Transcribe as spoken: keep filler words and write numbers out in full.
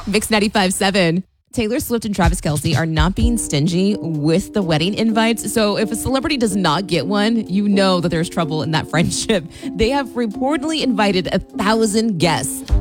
Mix ninety-five point seven. Taylor Swift and Travis Kelce are not being stingy with the wedding invites. So if a celebrity does not get one, you know that there's trouble in that friendship. They have reportedly invited a thousand guests.